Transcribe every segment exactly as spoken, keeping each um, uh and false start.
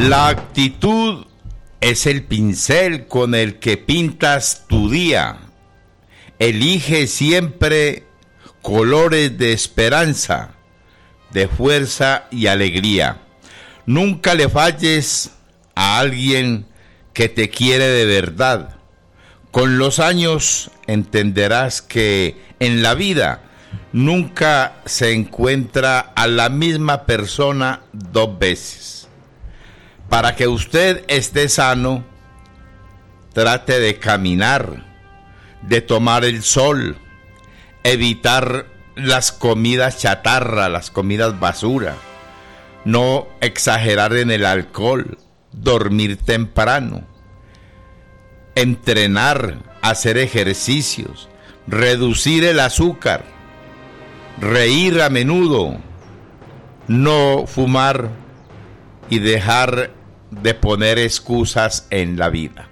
La actitud es el pincel con el que pintas tu día. Elige siempre colores de esperanza, de fuerza y alegría. Nunca le falles a alguien que te quiere de verdad. Con los años entenderás que en la vida nunca se encuentra a la misma persona dos veces. Para que usted esté sano, trate de caminar, de tomar el sol, evitar las comidas chatarra, las comidas basura, no exagerar en el alcohol, dormir temprano, entrenar, hacer ejercicios, reducir el azúcar, reír a menudo, no fumar y dejar de poner excusas en la vida.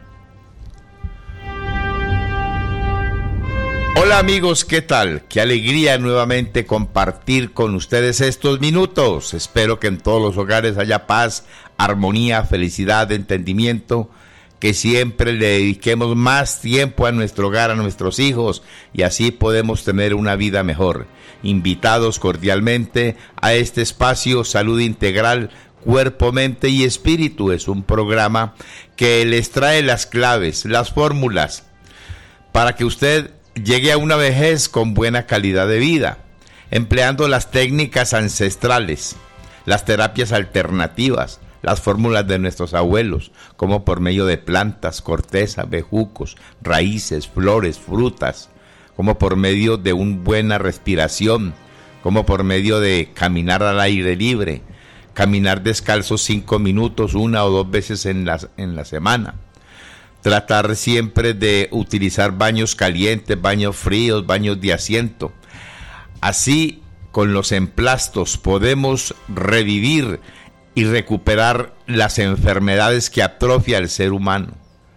Hola amigos, ¿qué tal? Qué alegría nuevamente compartir con ustedes estos minutos. Espero que en todos los hogares haya paz, armonía, felicidad, entendimiento, que siempre le dediquemos más tiempo a nuestro hogar, a nuestros hijos, y así podemos tener una vida mejor. Invitados cordialmente a este espacio Salud Integral, Cuerpo, Mente y Espíritu. Es un programa que les trae las claves, las fórmulas, para que usted llegue a una vejez con buena calidad de vida, empleando las técnicas ancestrales, las terapias alternativas, las fórmulas de nuestros abuelos, como por medio de plantas, corteza, bejucos, raíces, flores, frutas, como por medio de una buena respiración, como por medio de caminar al aire libre, caminar descalzos cinco minutos, una o dos veces en la, en la semana. Tratar siempre de utilizar baños calientes, baños fríos, baños de asiento. Así, con los emplastos podemos revivir y recuperar las enfermedades que atrofia al ser humano.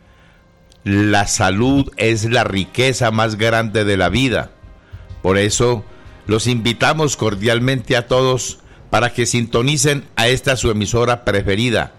La salud es la riqueza más grande de la vida. Por eso, los invitamos cordialmente a todos para que sintonicen a esta su emisora preferida,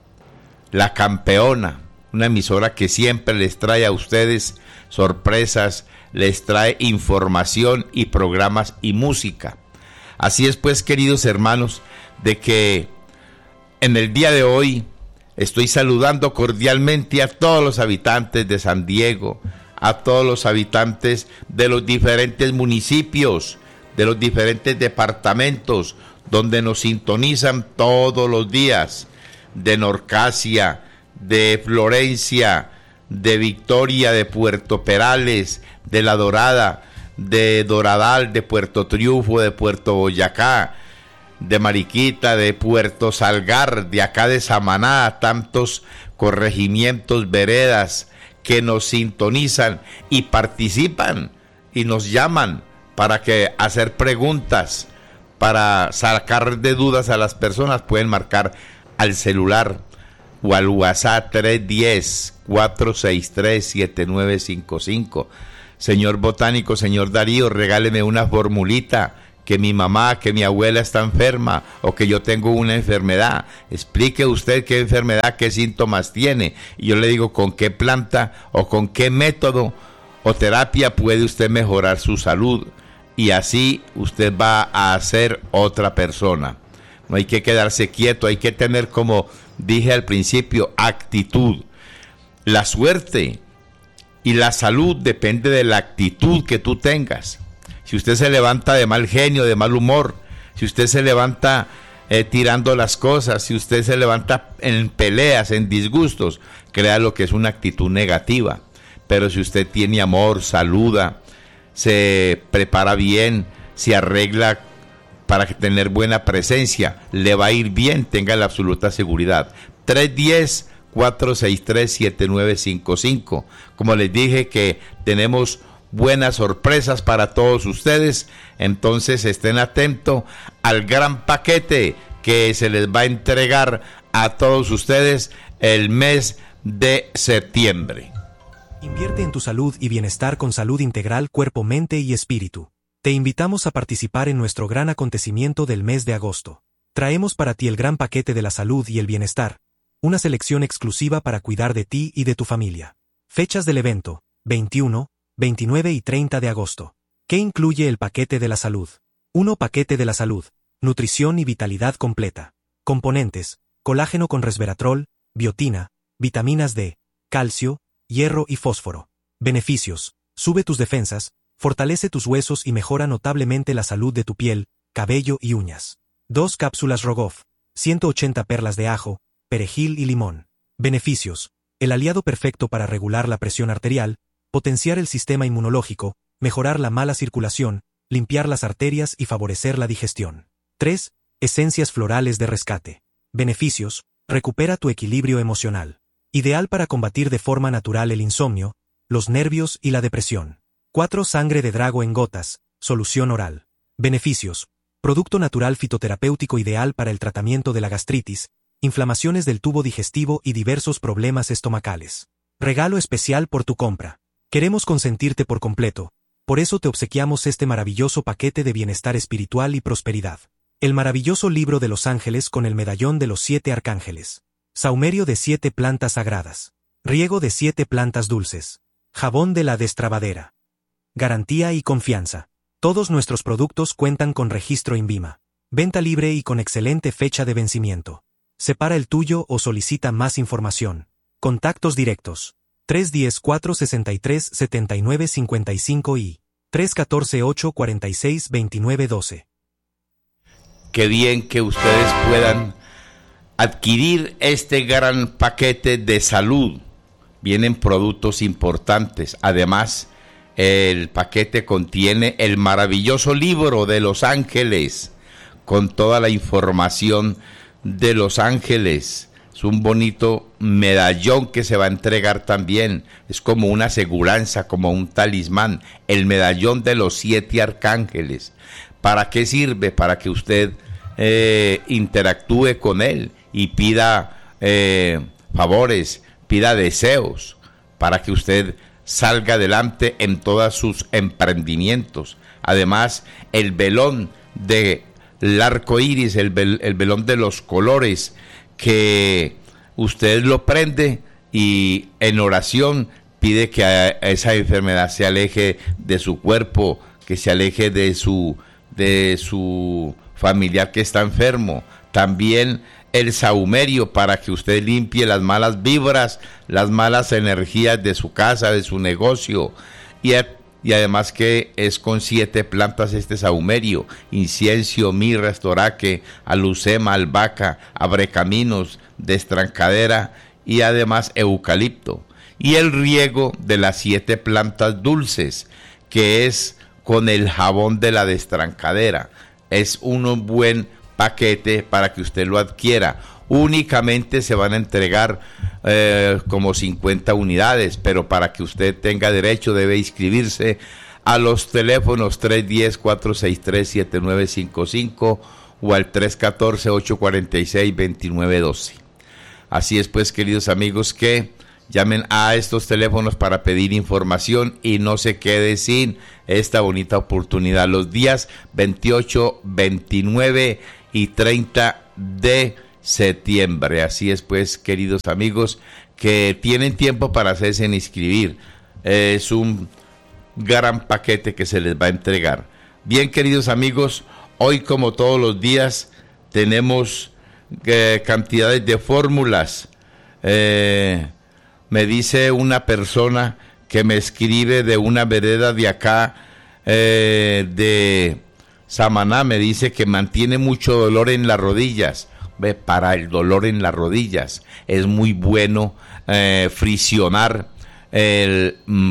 La Campeona, una emisora que siempre les trae a ustedes sorpresas, les trae información y programas y música. Así es pues, queridos hermanos, de que en el día de hoy estoy saludando cordialmente a todos los habitantes de San Diego, a todos los habitantes de los diferentes municipios, de los diferentes departamentos, donde nos sintonizan todos los días, de Norcasia, de Florencia, de Victoria, de Puerto Perales, de La Dorada, de Doradal, de Puerto Triunfo, de Puerto Boyacá, de Mariquita, de Puerto Salgar, de acá de Samaná, tantos corregimientos, veredas que nos sintonizan y participan y nos llaman para que hacer preguntas, para sacar de dudas a las personas. Pueden marcar al celular o al WhatsApp tres uno cero, cuatro seis tres, siete nueve cinco cinco. Señor Botánico, señor Darío, regáleme una formulita, que mi mamá, que mi abuela está enferma o que yo tengo una enfermedad. Explique usted qué enfermedad, qué síntomas tiene, y yo le digo con qué planta o con qué método o terapia puede usted mejorar su salud, y así usted va a ser otra persona. No hay que quedarse quieto, hay que tener, como dije al principio, actitud. La suerte y la salud depende de la actitud que tú tengas. Si usted se levanta de mal genio, de mal humor, si usted se levanta eh, tirando las cosas, si usted se levanta en peleas, en disgustos, crea lo que es una actitud negativa. Pero si usted tiene amor, saluda, se prepara bien, se arregla para tener buena presencia, le va a ir bien, tenga la absoluta seguridad. tres uno cero, cuatro seis tres, siete nueve cinco cinco. Como les dije que tenemos buenas sorpresas para todos ustedes, entonces estén atentos al gran paquete que se les va a entregar a todos ustedes el mes de septiembre. Invierte en tu salud y bienestar con Salud Integral, Cuerpo, Mente y Espíritu. Te invitamos a participar en nuestro gran acontecimiento del mes de agosto. Traemos para ti el gran paquete de la salud y el bienestar, una selección exclusiva para cuidar de ti y de tu familia. Fechas del evento, veintiuno, veintinueve y treinta de agosto. ¿Qué incluye el paquete de la salud? uno Paquete de la salud, nutrición y vitalidad completa. Componentes, colágeno con resveratrol, biotina, vitaminas D, calcio, hierro y fósforo. Beneficios, sube tus defensas, fortalece tus huesos y mejora notablemente la salud de tu piel, cabello y uñas. dos Cápsulas Rogoff, ciento ochenta perlas de ajo, perejil y limón. Beneficios, el aliado perfecto para regular la presión arterial, potenciar el sistema inmunológico, mejorar la mala circulación, limpiar las arterias y favorecer la digestión. tres Esencias florales de rescate. Beneficios, recupera tu equilibrio emocional. Ideal para combatir de forma natural el insomnio, los nervios y la depresión. cuatro Sangre de drago en gotas, solución oral. Beneficios, producto natural fitoterapéutico ideal para el tratamiento de la gastritis, inflamaciones del tubo digestivo y diversos problemas estomacales. Regalo especial por tu compra. Queremos consentirte por completo, por eso te obsequiamos este maravilloso paquete de bienestar espiritual y prosperidad. El maravilloso libro de los ángeles con el medallón de los siete arcángeles. Saumerio de siete plantas sagradas. Riego de siete plantas dulces. Jabón de la destrabadera. Garantía y confianza. Todos nuestros productos cuentan con registro INVIMA. Venta libre y con excelente fecha de vencimiento. Separa el tuyo o solicita más información. Contactos directos. tres uno cero, cuatro seis tres, siete nueve cinco cinco y tres uno cuatro, ocho cuatro seis, dos nueve uno dos. Qué bien que ustedes puedan adquirir este gran paquete de salud. Vienen productos importantes. Además, el paquete contiene el maravilloso libro de los ángeles, con toda la información de los ángeles. Es un bonito medallón que se va a entregar también. Es como una aseguranza, como un talismán. El medallón de los siete arcángeles. ¿Para qué sirve? Para que usted eh, interactúe con él y pida eh, favores, pida deseos, para que usted salga adelante en todos sus emprendimientos. Además, el velón del arco iris, el, vel, el velón de los colores, que usted lo prende y en oración pide que a esa enfermedad se aleje de su cuerpo, que se aleje de su, de su familiar que está enfermo. También el saumerio para que usted limpie las malas vibras, las malas energías de su casa, de su negocio. Y, y además que es con siete plantas este saumerio: incienso, mirra, estoraque, alucema, albahaca, abrecaminos, destrancadera y además eucalipto. Y el riego de las siete plantas dulces, que es con el jabón de la destrancadera. Es un buen paquete para que usted lo adquiera. Únicamente se van a entregar eh, como cincuenta unidades, pero para que usted tenga derecho debe inscribirse a los teléfonos tres uno cero, cuatro seis tres, siete nueve cinco cinco o al tres uno cuatro, ocho cuatro seis, dos nueve uno dos. Así es pues, queridos amigos, que llamen a estos teléfonos para pedir información y no se quede sin esta bonita oportunidad los días veintiocho, veintinueve y treinta de septiembre. Así es pues, queridos amigos, que tienen tiempo para hacerse inscribir. Es un gran paquete que se les va a entregar. Bien, queridos amigos, hoy como todos los días tenemos eh, cantidades de fórmulas. Eh, me dice una persona que me escribe de una vereda de acá, eh, de Samaná, me dice que mantiene mucho dolor en las rodillas. Ve, para el dolor en las rodillas es muy bueno eh, frisionar el mm,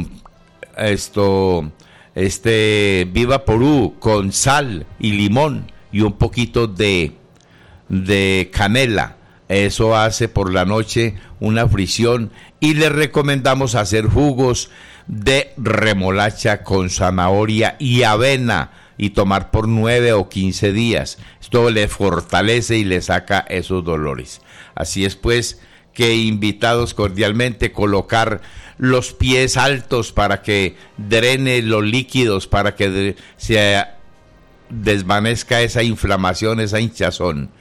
esto este Viva Porú con sal y limón y un poquito de de canela. Eso hace por la noche una fricción, y le recomendamos hacer jugos de remolacha con zanahoria y avena y tomar por nueve o quince días. Esto le fortalece y le saca esos dolores. Así es pues, que invitados cordialmente, colocar los pies altos para que drene los líquidos, para que se desvanezca esa inflamación, esa hinchazón.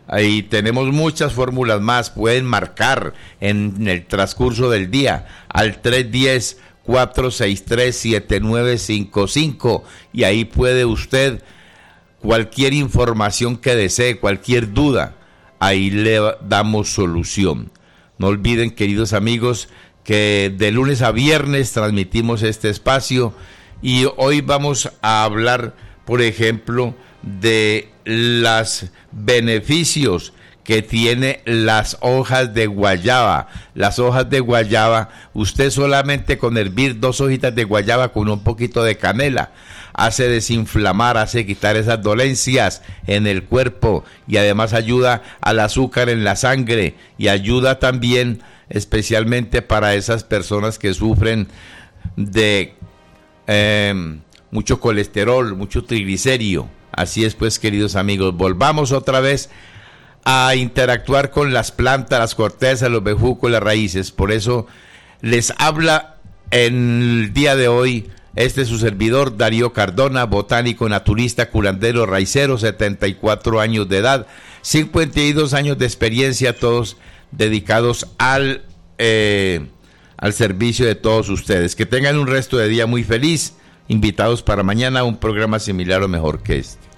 Ahí tenemos muchas fórmulas más, pueden marcar en el transcurso del día al tres uno cero, cuatro seis tres, siete nueve cinco cinco y ahí puede usted cualquier información que desee, cualquier duda, ahí le damos solución. No olviden, queridos amigos, que de lunes a viernes transmitimos este espacio y hoy vamos a hablar, por ejemplo, de los beneficios que tiene las hojas de guayaba. Las hojas de guayaba, usted solamente con hervir dos hojitas de guayaba con un poquito de canela, hace desinflamar, hace quitar esas dolencias en el cuerpo y además ayuda al azúcar en la sangre y ayuda también especialmente para esas personas que sufren de eh, mucho colesterol, mucho triglicérido. Así es pues, queridos amigos, volvamos otra vez a interactuar con las plantas, las cortezas, los bejucos, las raíces. Por eso les habla en el día de hoy este es su servidor Darío Cardona, botánico, naturista, curandero, raicero, setenta y cuatro años de edad, cincuenta y dos años de experiencia, todos dedicados al, eh, al servicio de todos ustedes. Que tengan un resto de día muy feliz. Invitados para mañana a un programa similar o mejor que este.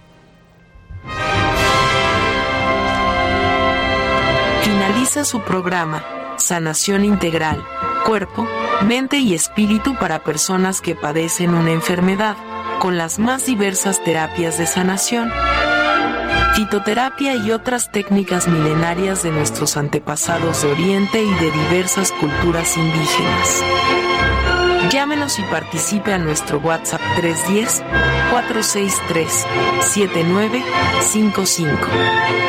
Finaliza su programa, Sanación Integral, Cuerpo, Mente y Espíritu para personas que padecen una enfermedad, con las más diversas terapias de sanación, fitoterapia y otras técnicas milenarias de nuestros antepasados de Oriente y de diversas culturas indígenas. Llámenos y participe a nuestro WhatsApp tres uno cero, cuatro seis tres, siete nueve cinco cinco.